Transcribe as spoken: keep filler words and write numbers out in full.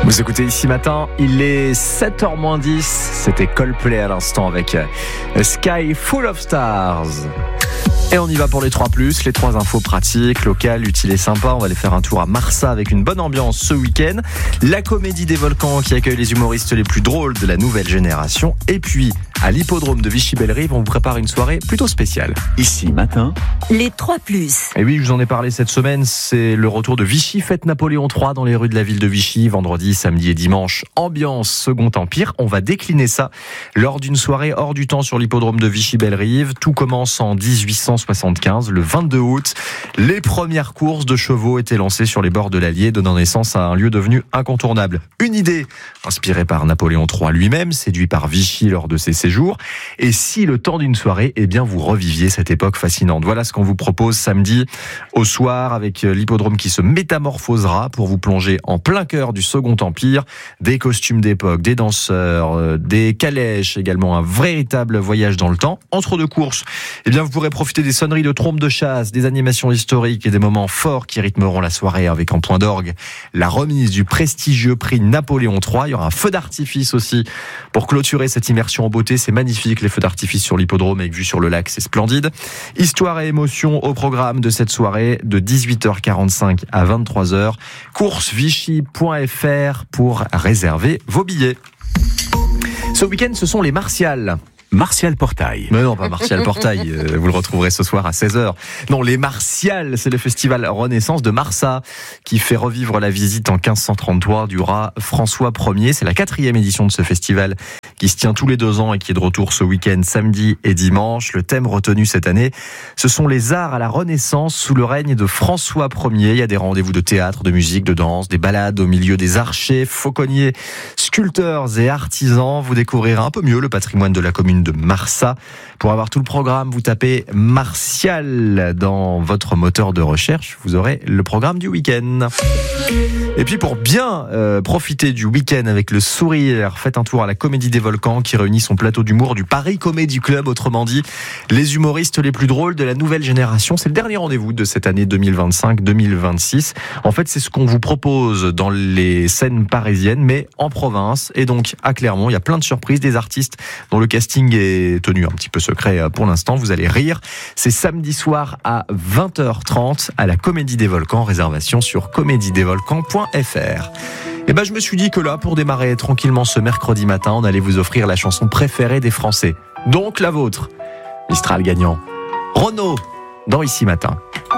Vous écoutez Ici Matin, il est sept heures moins dix, c'était Coldplay à l'instant avec A Sky Full of Stars. Et on y va pour les trois plus, les trois infos pratiques, locales, utiles et sympas. On va aller faire un tour à Marsa avec une bonne ambiance ce week-end. La Comédie des Volcans qui accueille les humoristes les plus drôles de la nouvelle génération. Et puis, à l'hippodrome de Vichy-Bellerive, on vous prépare une soirée plutôt spéciale. Ici Matin, les trois plus. Et oui, je vous en ai parlé cette semaine, c'est le retour de Vichy Fête Napoléon trois dans les rues de la ville de Vichy, vendredi, samedi et dimanche. Ambiance Second Empire, on va décliner ça lors d'une soirée hors du temps sur l'hippodrome de Vichy-Bellerive. Tout commence en dix-huit cent soixante-quinze, le vingt-deux août. Les premières courses de chevaux étaient lancées sur les bords de l'Allier, donnant naissance à un lieu devenu incontournable. Une idée inspirée par Napoléon trois lui-même, séduit par Vichy lors de ses séjours. Et si le temps d'une soirée, eh bien, vous reviviez cette époque fascinante. Voilà ce qu'on vous propose samedi au soir avec l'hippodrome qui se métamorphosera pour vous plonger en plein cœur du Second Empire. Des costumes d'époque, des danseurs, des calèches, également un véritable voyage dans le temps. Entre deux courses, eh bien, vous pourrez profiter des sonneries de trompes de chasse, des animations historiques et des moments forts qui rythmeront la soirée avec en point d'orgue la remise du prestigieux prix Napoléon trois. Il y aura un feu d'artifice aussi pour clôturer cette immersion en beauté. C'est magnifique, les feux d'artifice sur l'hippodrome avec vue sur le lac, c'est splendide. Histoire et émotion au programme de cette soirée de dix-huit heures quarante-cinq à vingt-trois heures. course vichy point f r pour réserver vos billets. Ce week-end, ce sont les Martials. Martial Portail. Mais non, pas Martial Portail, euh, vous le retrouverez ce soir à seize heures. Non, les Martials, c'est le festival Renaissance de Marsa qui fait revivre la visite en quinze cent trente-trois du roi François Ier. C'est la quatrième édition de ce festival qui se tient tous les deux ans et qui est de retour ce week-end, samedi et dimanche. Le thème retenu cette année, ce sont les arts à la Renaissance sous le règne de François Ier. Il y a des rendez-vous de théâtre, de musique, de danse, des balades au milieu des archers, fauconniers, sculpteurs et artisans. Vous découvrirez un peu mieux le patrimoine de la commune de Marsa. Pour avoir tout le programme, vous tapez Martial dans votre moteur de recherche. Vous aurez le programme du week-end. Et puis pour bien euh, profiter du week-end avec le sourire, faites un tour à la Comédie des Volcans qui réunit son plateau d'humour du Paris Comedy Club, autrement dit les humoristes les plus drôles de la nouvelle génération. C'est le dernier rendez-vous de cette année deux mille vingt-cinq deux mille vingt-six. En fait, c'est ce qu'on vous propose dans les scènes parisiennes, mais en province. Et donc à Clermont, il y a plein de surprises, des artistes dont le casting est tenu un petit peu secret pour l'instant. Vous allez rire. C'est samedi soir à vingt heures trente à la Comédie des Volcans. Réservation sur comédie des volcans point f r. Et ben, je me suis dit que là, pour démarrer tranquillement ce mercredi matin, on allait vous offrir la chanson préférée des Français. Donc la vôtre. Mistral gagnant. Renaud, dans Ici Matin.